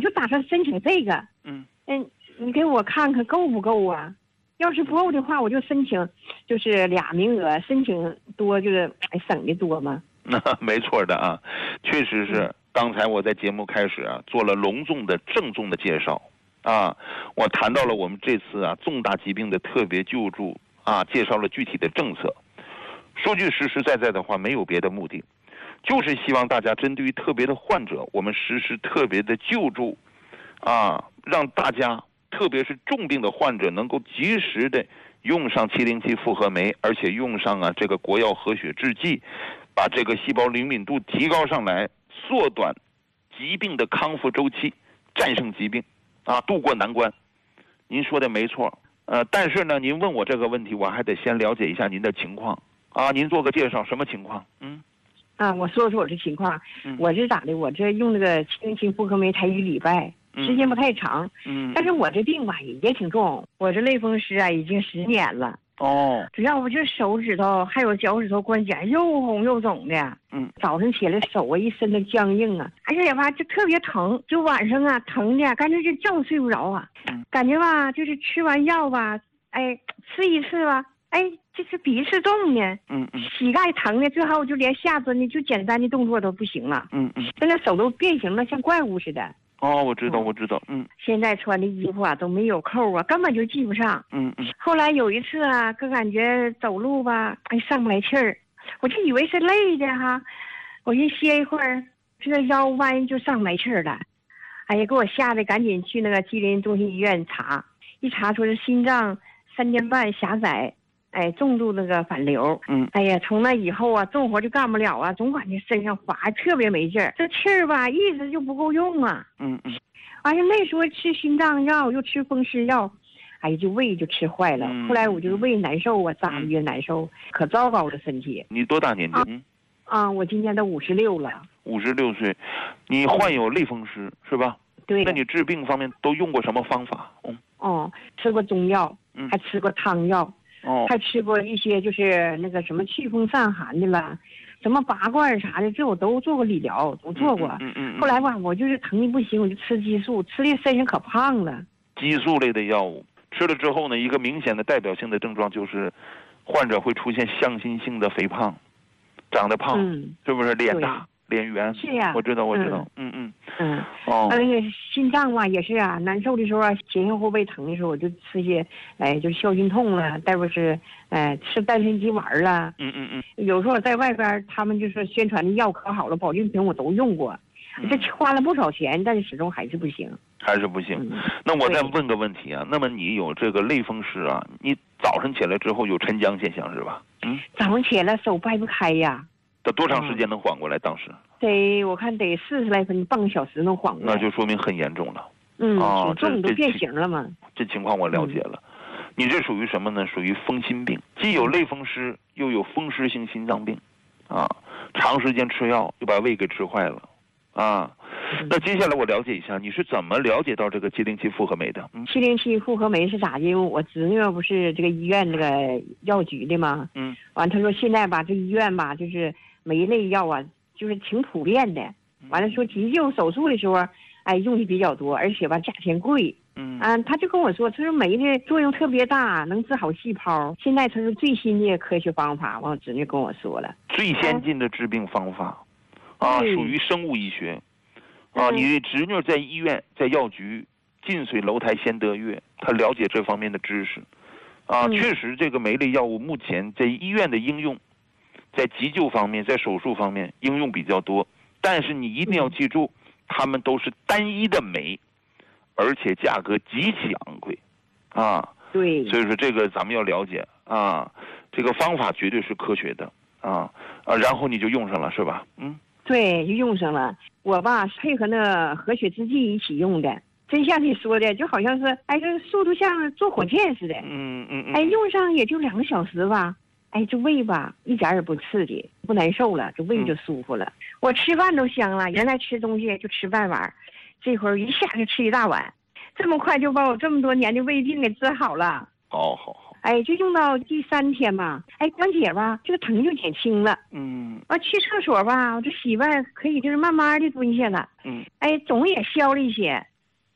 就打算申请这个。你给我看看够不够啊？要是不够的话，我就申请，就是2名额，申请多就是省的多嘛。 没错的啊，确实是。刚才我在节目开始啊，做了隆重的、郑重的介绍啊，我谈到了我们这次啊重大疾病的特别救助啊，介绍了具体的政策。说句实实在在的话，没有别的目的，就是希望大家针对于特别的患者，我们实施特别的救助啊，让大家特别是重病的患者能够及时的用上707复合酶，而且用上啊这个国药和血制剂，把这个细胞灵敏度提高上来，缩短疾病的康复周期，战胜疾病啊，渡过难关。您说的没错，但是呢，您问我这个问题，我还得先了解一下您的情况啊，您做个介绍，什么情况？ 我说说我这情况，我这咋的？我这用那个707复合酶才1礼拜。时间不太长，但是我这病吧也挺重，我这类风湿啊已经10年了。主要我这手指头还有脚趾头关节又红又肿的。早上起来手啊一身的僵硬啊，而且吧就特别疼，就晚上啊疼的，干脆就觉睡不着啊。感觉吧就是吃完药吧，吃一次吧，就是比一次重呢。膝盖疼的，最后就连下蹲的就简单的动作都不行了。现在手都变形了，像怪物似的。 我知道。 现在穿的衣服啊都没有扣啊，根本就系不上。后来有一次啊，就感觉走路吧，上不来气儿，我就以为是累的哈，我就歇一会儿，这腰弯就上不来气儿了。给我吓得赶紧去那个吉林中心医院查，一查说是心脏3间半狭窄。重度那个反流。从那以后啊，重活就干不了啊，总感觉身上滑，特别没劲儿，这气儿吧一直就不够用啊。那时候吃心脏药，又吃风湿药，就胃就吃坏了。后来我就胃难受啊，咋的越难受，可糟糕了身体。 你多大年纪？ 我今年都56了。 56岁，你患有类风湿是吧？ 对。 那你治病方面都用过什么方法？ 吃过中药，还吃过汤药。还吃过一些就是那个什么祛风散寒的了，什么拔罐啥的，这我都做过理疗，都做过。后来吧，我就是疼的不行，我就吃激素，吃的身上可胖了。 激素类的药物吃了之后呢，一个明显的代表性的症状就是患者会出现向心性的肥胖，长得胖，是不是脸大脸圆？ 是呀， 我知道。 那个心脏吧也是啊，难受的时候啊，前后后背疼的时候，我就吃些就是消心痛了，再不是吃丹参鸡丸了。有时候在外边他们就说宣传的药可好了，保健品我都用过，这花了不少钱，但是始终还是不行。那我再问个问题啊，那么你有这个类风湿啊，你早上起来之后有晨僵现象是吧？ 早上起来手掰不开呀。 这多长时间能缓过来？当时我看得40来分，半个小时能缓过来。 那就说明很严重了。 挺重，都变形了嘛。 这情况我了解了。你这属于什么呢？属于风心病，既有类风湿，又有风湿性心脏病，长时间吃药又把胃给吃坏了，那接下来我了解一下，你是怎么了解到这个707复合酶的 ？707复合酶是咋的？因为我侄女不是这个医院那个药局的吗？完他说现在吧，这医院吧就是酶类药啊，就是挺普遍的。完了说急救手术的时候，用的比较多，而且吧价钱贵。他就跟我说，他说酶的作用特别大，能治好细胞。现在他是最新的科学方法，我侄女跟我说了， 最先进的治病方法，属于生物医学。你侄女在医院在药局近水楼台先得月，她了解这方面的知识。确实这个酶类药物目前在医院的应用，在急救方面，在手术方面应用比较多，但是你一定要记住，它们都是单一的酶，而且价格极其昂贵。 对， 所以说这个咱们要了解这个方法绝对是科学的然后你就用上了是吧？ 对，就用上了。我吧配合那和血制剂一起用的，真像你说的，就好像是这速度像坐火箭似的。用上也就2个小时吧，这胃吧一点也不刺激，不难受了，这胃就舒服了。我吃饭都香了，原来吃东西就吃半碗，这会儿一下就吃一大碗，这么快就把我这么多年的胃病给治好了。 好。 就用到第3天吧，关节吧这个疼就减轻了。去厕所吧，我这洗吧可以就是慢慢的蹲下了。肿也消了一些。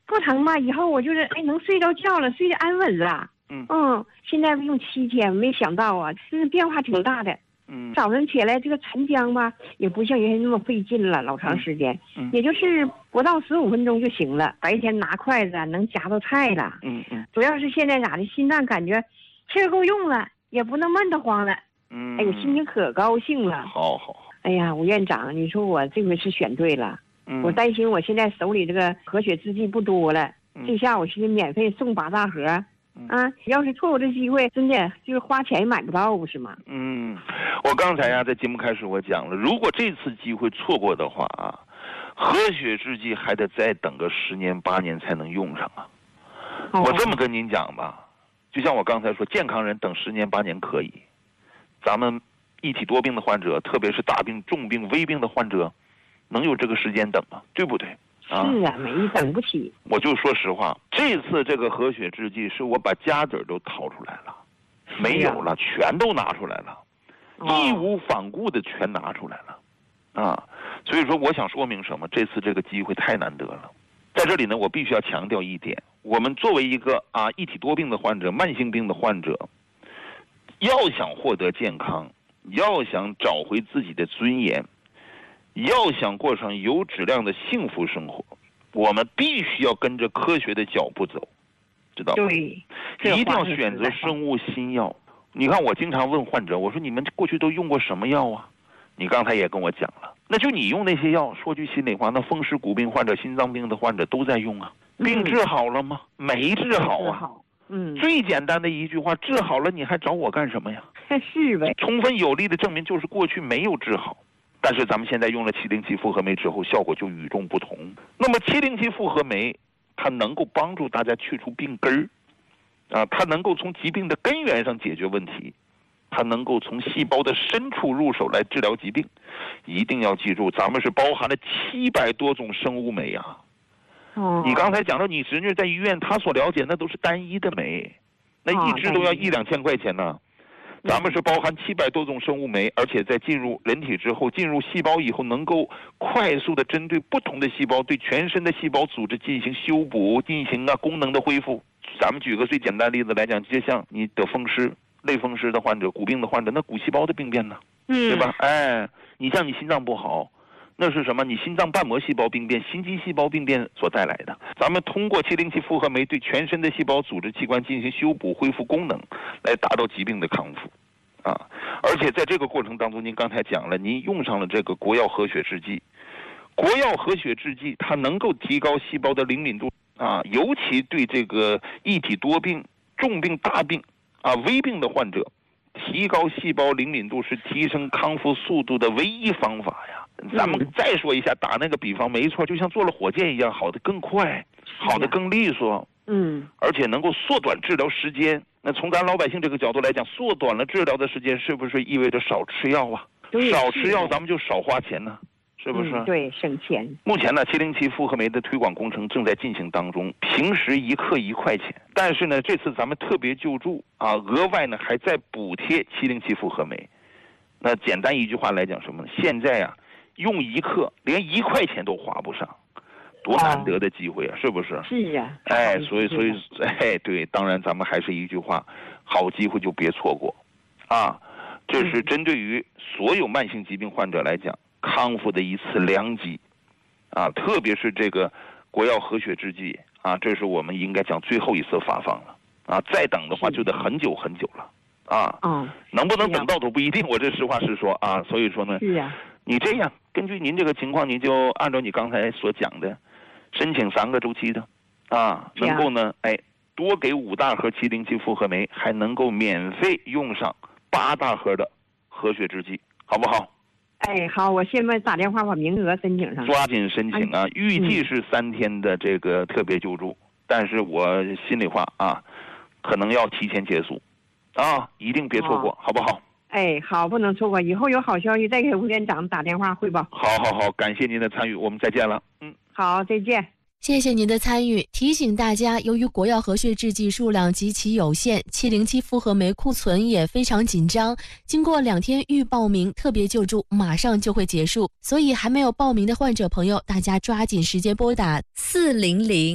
不疼吧？以后我就是能睡着觉了，睡得安稳了。现在用7天，没想到啊，这变化挺大的。早晨起来这个沉江吧，也不像原先那么费劲了，老长时间，也就是不到15分钟就行了。白天拿筷子能夹到菜了。主要是现在咋的，心脏感觉气儿够用了，也不那闷得慌了。哎呦，心情可高兴了。 好。 哎呀，吴院长，你说我这回是选对了。我担心我现在手里这个和血制剂不多了，这下我寻思免费送8大盒。要是错过这机会，真的就是花钱也买不到，不是吗？ 我刚才呀在节目开始我讲了，如果这次机会错过的话啊，和血制剂还得再等个10年8年才能用上啊。我这么跟您讲吧，就像我刚才说，健康人等10年8年可以，咱们一体多病的患者，特别是大病、重病、危病的患者，能有这个时间等吗？对不对？ 是啊，没等不起。 我就说实话，这次这个和血制剂是我把家底儿都掏出来了，没有了，全都拿出来了，义无反顾的全拿出来了，所以说我想说明什么？这次这个机会太难得了。在这里呢，我必须要强调一点，我们作为一个一体多病的患者、慢性病的患者，要想获得健康，要想找回自己的尊严，要想过上有质量的幸福生活，我们必须要跟着科学的脚步走，知道吗？ 对， 一定要选择生物新药。你看，我经常问患者，我说你们过去都用过什么药啊？你刚才也跟我讲了，那就你用那些药，说句心里话，那风湿骨病患者、心脏病的患者都在用啊，病治好了吗？没治好啊。最简单的一句话，治好了你还找我干什么呀？ 是呗。 充分有力的证明就是过去没有治好。但是咱们现在用了707复合酶之后，效果就与众不同。那么707复合酶，它能够帮助大家去除病根儿，它能够从疾病的根源上解决问题，它能够从细胞的深处入手来治疗疾病。一定要记住，咱们是包含了700多种生物酶啊。你刚才讲到你侄女在医院，她所了解那都是单一的酶，那一支都要1-2千块钱呢。咱们是包含700多种生物酶，而且在进入人体之后，进入细胞以后，能够快速的针对不同的细胞，对全身的细胞组织进行修补，进行功能的恢复。咱们举个最简单的例子来讲，就像你得风湿、类风湿的患者、骨病的患者，那骨细胞的病变呢，对吧？你像你心脏不好，那是什么？你心脏瓣膜细胞病变、心肌细胞病变所带来的。咱们通过707复合酶对全身的细胞组织器官进行修补、恢复功能，来达到疾病的康复。而且在这个过程当中，您刚才讲了，您用上了这个国药和血制剂。国药和血制剂它能够提高细胞的灵敏度尤其对这个一体多病、重病、大病危病的患者，提高细胞灵敏度是提升康复速度的唯一方法呀。咱们再说一下，打那个比方，没错，就像坐了火箭一样，好的更快，好的更利索，而且能够缩短治疗时间。那从咱老百姓这个角度来讲，缩短了治疗的时间，是不是意味着少吃药啊？少吃药，咱们就少花钱呢，是不是？ 对，省钱。 目前呢，707复合酶的推广工程正在进行当中，平时1克1块钱，但是呢，这次咱们特别救助额外呢还在补贴707复合酶。那简单一句话来讲什么呢？现在用1克连1块钱都花不上，多难得的机会啊，是不是？ 是啊。 所以对，当然咱们还是一句话，好机会就别错过这是针对于所有慢性疾病患者来讲康复的一次良机特别是这个国药和血制剂这是我们应该讲最后一次发放了再等的话就得很久很久了能不能等到都不一定，我这实话实说所以说呢，你这样根据您这个情况，你就按照你刚才所讲的申请3个周期的能够呢多给5大盒707复合酶，还能够免费用上8大盒的和血制剂，好不好？ 好，我现在打电话把名额申请上， 抓紧申请预计是3天的这个特别救助，但是我心里话可能要提前结束一定别错过，好不好？ 好，不能错过，以后有好消息再给吴院长打电话汇报。 好，感谢您的参与，我们再见了。 好，再见。 谢谢您的参与。提醒大家，由于国药和血制剂数量极其有限，707复合酶库存也非常紧张，经过2天预报名，特别救助马上就会结束，所以还没有报名的患者朋友，大家抓紧时间拨打400